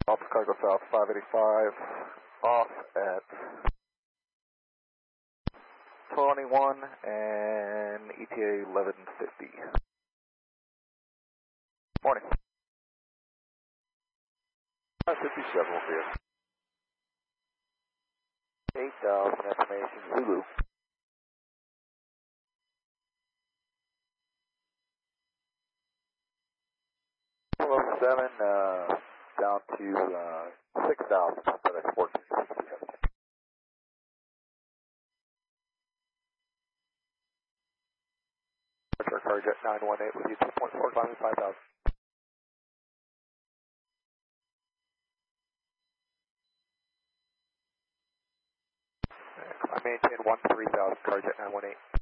Alpha Cargo South 585, off at 21 and ETA 1150. Morning. 557 will be it. 8,000 information, Zulu. Hello, 7, down to 6,000, FedEx 1467. Carjet 918 with you, 2.4 climbing 5,000. I maintain 13,000, Carjet 918.